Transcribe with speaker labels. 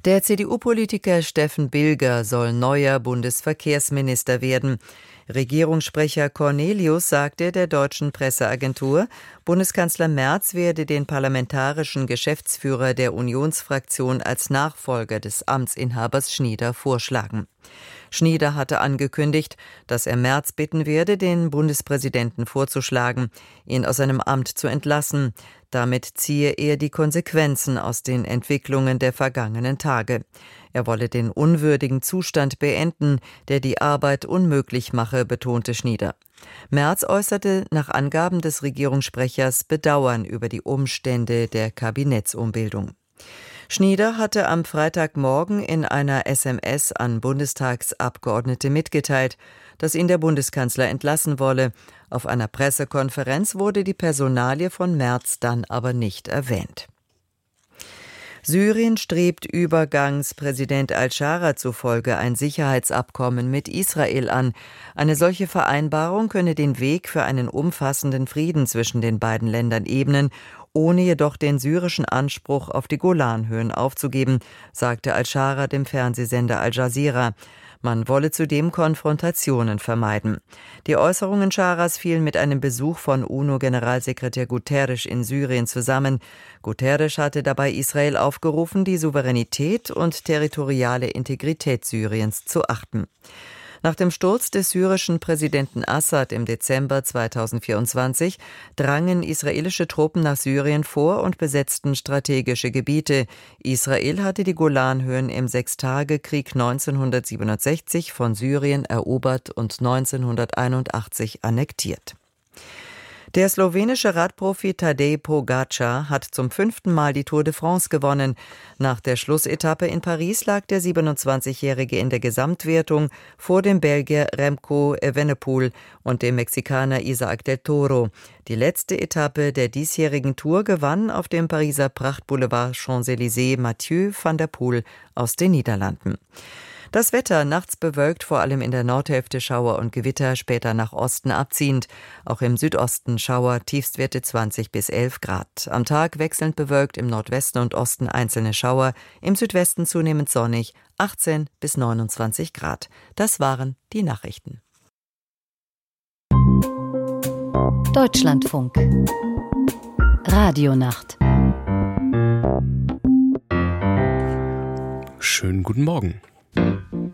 Speaker 1: Der CDU-Politiker Steffen Bilger soll neuer Bundesverkehrsminister werden. Regierungssprecher Cornelius sagte der deutschen Presseagentur, Bundeskanzler Merz werde den parlamentarischen Geschäftsführer der Unionsfraktion als Nachfolger des Amtsinhabers Schnieder vorschlagen. Schnieder hatte angekündigt, dass er Merz bitten werde, den Bundespräsidenten vorzuschlagen, ihn aus seinem Amt zu entlassen. Damit ziehe er die Konsequenzen aus den Entwicklungen der vergangenen Tage. Er wolle den unwürdigen Zustand beenden, der die Arbeit unmöglich mache, betonte Schnieder. Merz äußerte nach Angaben des Regierungssprechers Bedauern über die Umstände der Kabinettsumbildung. Schnieder hatte am Freitagmorgen in einer SMS an Bundestagsabgeordnete mitgeteilt, dass ihn der Bundeskanzler entlassen wolle. Auf einer Pressekonferenz wurde die Personalie von Merz dann aber nicht erwähnt. Syrien strebt Übergangspräsident al-Shara zufolge ein Sicherheitsabkommen mit Israel an. Eine solche Vereinbarung könne den Weg für einen umfassenden Frieden zwischen den beiden Ländern ebnen, ohne jedoch den syrischen Anspruch auf die Golanhöhen aufzugeben, sagte al-Shara dem Fernsehsender Al Jazeera. Man wolle zudem Konfrontationen vermeiden. Die Äußerungen Scharas fielen mit einem Besuch von UNO-Generalsekretär Guterres in Syrien zusammen. Guterres hatte dabei Israel aufgerufen, die Souveränität und territoriale Integrität Syriens zu achten. Nach dem Sturz des syrischen Präsidenten Assad im Dezember 2024 drangen israelische Truppen nach Syrien vor und besetzten strategische Gebiete. Israel hatte die Golanhöhen im Sechstagekrieg 1967 von Syrien erobert und 1981 annektiert. Der slowenische Radprofi Tadej Pogačar hat zum 5. Mal die Tour de France gewonnen. Nach der Schlussetappe in Paris lag der 27-Jährige in der Gesamtwertung vor dem Belgier Remco Evenepoel und dem Mexikaner Isaac del Toro. Die letzte Etappe der diesjährigen Tour gewann auf dem Pariser Prachtboulevard Champs-Élysées Mathieu van der Poel aus den Niederlanden. Das Wetter nachts bewölkt, vor allem in der Nordhälfte Schauer und Gewitter, später nach Osten abziehend. Auch im Südosten Schauer, Tiefstwerte 20 bis 11 Grad. Am Tag wechselnd bewölkt, im Nordwesten und Osten einzelne Schauer, im Südwesten zunehmend sonnig, 18 bis 29 Grad. Das waren die Nachrichten.
Speaker 2: Deutschlandfunk. Radionacht.
Speaker 3: Schönen guten Morgen.